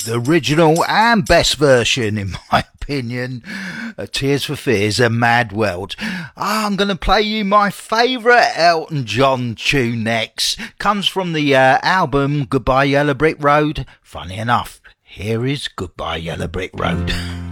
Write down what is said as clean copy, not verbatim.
the original and best version, in my opinion. Tears for Fears, A Mad World. I'm going to play you my favourite Elton John tune next. Comes from the album Goodbye Yellow Brick Road. Funny enough, here is Goodbye Yellow Brick Road.